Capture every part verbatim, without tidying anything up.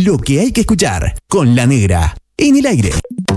Lo que hay que escuchar con La Negra en el aire.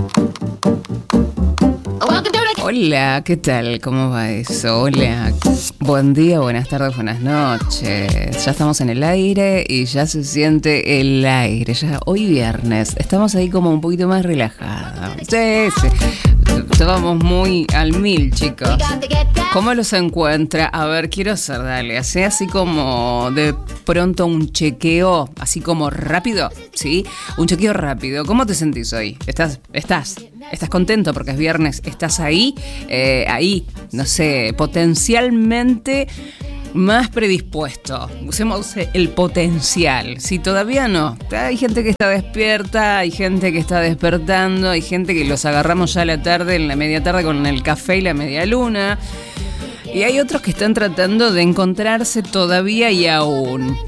Hola, ¿qué tal? ¿Cómo va eso? Hola, buen día, buenas tardes, buenas noches. Ya estamos en el aire y ya se siente el aire. Ya hoy viernes, estamos ahí como un poquito más relajados. Sí, sí. Estábamos muy al mil, chicos. ¿Cómo los encuentra? A ver, quiero hacer, dale, hace así como de pronto un chequeo, así como rápido, ¿sí? Un chequeo rápido. ¿Cómo te sentís hoy? ¿Estás, estás, estás contento porque es viernes? ¿Estás ahí? Eh, ahí, no sé, potencialmente más predispuesto. Usemos el potencial. Si todavía no, hay gente que está despierta, hay gente que está despertando, hay gente que los agarramos ya a la tarde, en la media tarde con el café y la media luna. Y hay otros que están tratando de encontrarse todavía y aún.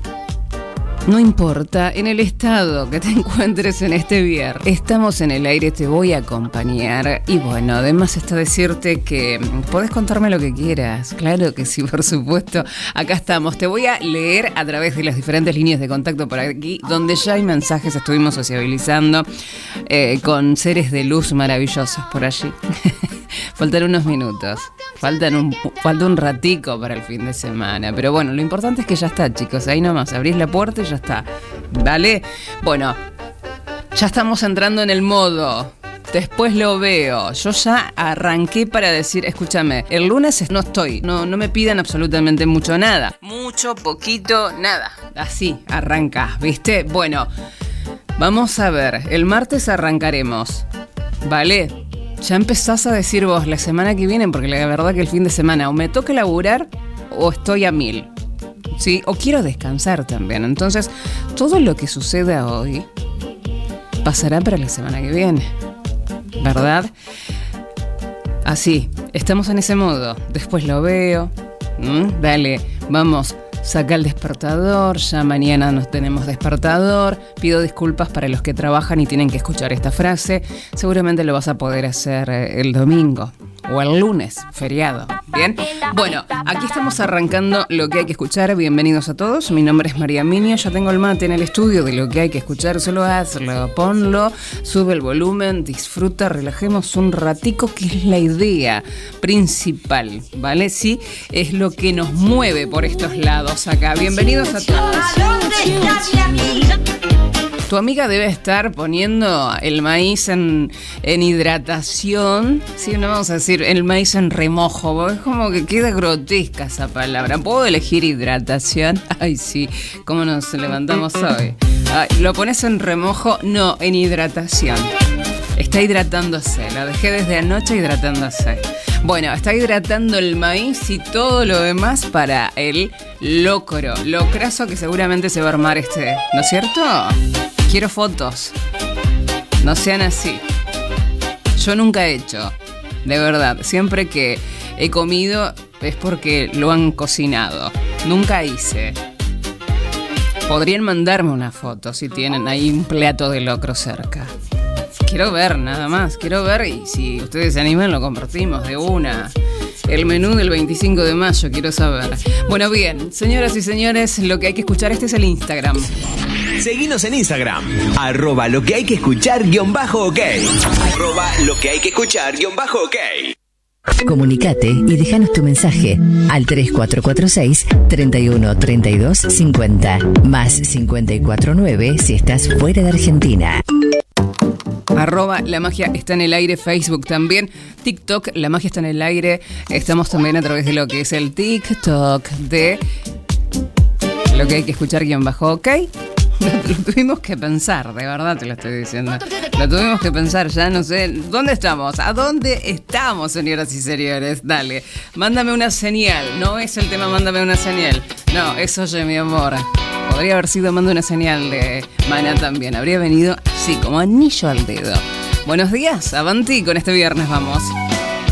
No importa, en el estado que te encuentres en este viernes, estamos en el aire, te voy a acompañar. Y bueno, además está decirte que podés contarme lo que quieras. Claro que sí, por supuesto. Acá estamos. Te voy a leer a través de las diferentes líneas de contacto por aquí, donde ya hay mensajes, estuvimos sociabilizando eh, con seres de luz maravillosos por allí. Faltan unos minutos. Faltan un, falta un ratico para el fin de semana. Pero bueno, lo importante es que ya está, chicos. Ahí nomás, abrís la puerta y ya está. ¿Vale? Bueno, ya estamos entrando en el modo. Después lo veo. Yo ya arranqué para decir, escúchame, el lunes no estoy. No, no me pidan absolutamente mucho nada. Mucho, poquito, nada. Así arrancás, ¿viste? Bueno, vamos a ver. El martes arrancaremos. ¿Vale? Ya empezás a decir vos la semana que viene, porque la verdad que el fin de semana o me toca laburar o estoy a mil, ¿sí? O quiero descansar también. Entonces, todo lo que suceda hoy pasará para la semana que viene, ¿verdad? Así, estamos en ese modo. Después lo veo. ¿Mm? Dale, vamos. Saca el despertador, ya mañana nos tenemos despertador. Pido disculpas para los que trabajan y tienen que escuchar esta frase. Seguramente lo vas a poder hacer el domingo o el lunes, feriado. ¿Bien? Bueno, aquí estamos arrancando lo que hay que escuchar. Bienvenidos a todos. Mi nombre es María Minio. Ya tengo el mate en el estudio de lo que hay que escuchar. Solo hazlo, ponlo, sube el volumen, disfruta, relajemos un ratico, que es la idea principal, ¿vale? Sí, es lo que nos mueve por estos lados acá. Bienvenidos a todos. Tu amiga debe estar poniendo el maíz en, en hidratación. Sí, no vamos a decir el maíz en remojo. Es como que queda grotesca esa palabra. ¿Puedo elegir hidratación? Ay, sí. ¿Cómo nos levantamos hoy? Ay, ¿lo pones en remojo? No, en hidratación. Está hidratándose. La dejé desde anoche hidratándose. Bueno, está hidratando el maíz y todo lo demás para el locro. Locrazo que seguramente se va a armar este, ¿no es cierto? Quiero fotos. No sean así. Yo nunca he hecho. De verdad. Siempre que he comido es porque lo han cocinado. Nunca hice. Podrían mandarme una foto si tienen ahí un plato de locro cerca. Quiero ver, nada más. Quiero ver y si ustedes se animan lo compartimos de una. El menú del veinticinco de mayo, quiero saber. Bueno, bien, señoras y señores, lo que hay que escuchar, este es el Instagram. Seguinos en Instagram, arroba lo que hay que escuchar guión bajo ok. Arroba lo que hay que escuchar guión bajo ok. Comunicate y déjanos tu mensaje al tres cuatro cuatro seis, tres uno tres dos cinco cero, más cinco cuatro nueve si estás fuera de Argentina. Arroba La Magia está en el aire, Facebook también, TikTok, La Magia está en el aire. Estamos también a través de lo que es el TikTok de lo que hay que escuchar guión bajo ok. Lo tuvimos que pensar, de verdad te lo estoy diciendo. Lo tuvimos que pensar, ya no sé. ¿Dónde estamos? ¿A dónde estamos, señoras y señores? Dale, mándame una señal. No es el tema mándame una señal. No, es oye mi amor. Podría haber sido manda una señal de Maná también. Habría venido así, como anillo al dedo. Buenos días, avanti, con este viernes vamos.